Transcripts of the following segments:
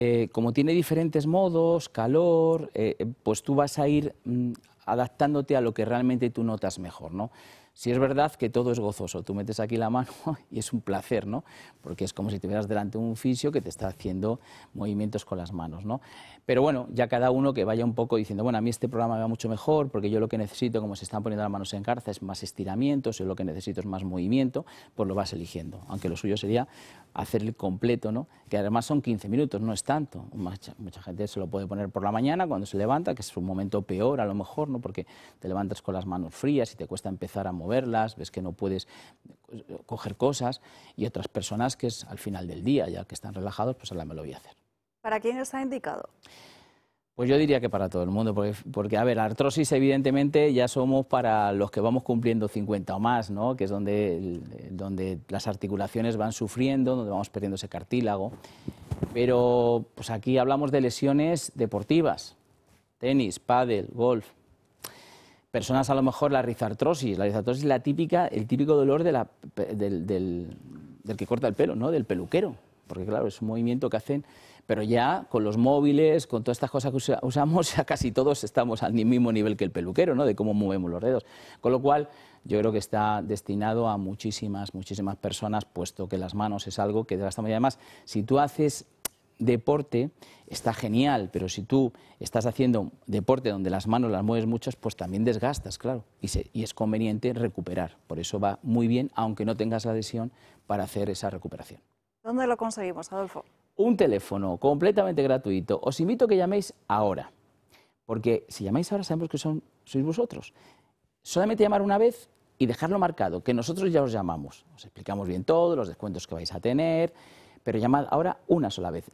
Como tiene diferentes modos, calor, pues tú vas a ir adaptándote a lo que realmente tú notas mejor, ¿no? Si es verdad que todo es gozoso, tú metes aquí la mano y es un placer, ¿no? Porque es como si tuvieras delante un fisio que te está haciendo movimientos con las manos, ¿no? Pero bueno, ya cada uno que vaya un poco diciendo, bueno, a mí este programa me va mucho mejor porque yo lo que necesito, como se están poniendo las manos en garza, es más estiramientos, yo lo que necesito es más movimiento, pues lo vas eligiendo. Aunque lo suyo sería hacer el completo, ¿no? Que además son 15 minutos, no es tanto. Mucha gente se lo puede poner por la mañana cuando se levanta, que es un momento peor a lo mejor, ¿no? Porque te levantas con las manos frías y te cuesta empezar a moverlas, ves que no puedes coger cosas, y otras personas que es al final del día, ya que están relajados, pues ahora me lo voy a hacer. ¿Para quién está indicado? Pues yo diría que para todo el mundo, porque a ver, artrosis evidentemente ya somos para los que vamos cumpliendo 50 o más, ¿no? Que es donde las articulaciones van sufriendo, donde vamos perdiendo ese cartílago. Pero pues aquí hablamos de lesiones deportivas, tenis, pádel, golf. Personas a lo mejor la rizartrosis es la típica, el típico dolor del que corta el pelo, ¿no? Del peluquero, porque claro, es un movimiento que hacen, pero ya con los móviles, con todas estas cosas que usamos, ya casi todos estamos al mismo nivel que el peluquero, ¿no? De cómo movemos los dedos. Con lo cual, yo creo que está destinado a muchísimas personas, puesto que las manos es algo que desgastamos. Y además, si tú haces deporte, está genial, pero si tú estás haciendo deporte donde las manos las mueves mucho, pues también desgastas, claro, y es conveniente recuperar. Por eso va muy bien, aunque no tengas la lesión, para hacer esa recuperación. ¿Dónde lo conseguimos, Adolfo? Un teléfono completamente gratuito. Os invito a que llaméis ahora, porque si llamáis ahora sabemos que sois vosotros. Solamente llamar una vez y dejarlo marcado, que nosotros ya os llamamos. Os explicamos bien todo, los descuentos que vais a tener, pero llamad ahora una sola vez.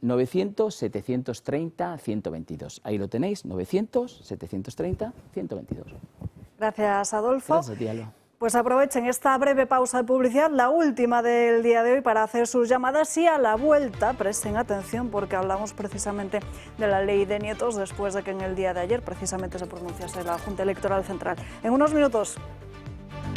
900-730-122. Ahí lo tenéis, 900-730-122. Gracias, Adolfo. Gracias a ti, Alba. Pues aprovechen esta breve pausa de publicidad, la última del día de hoy, para hacer sus llamadas, y a la vuelta presten atención porque hablamos precisamente de la ley de nietos después de que en el día de ayer precisamente se pronunciase la Junta Electoral Central. En unos minutos.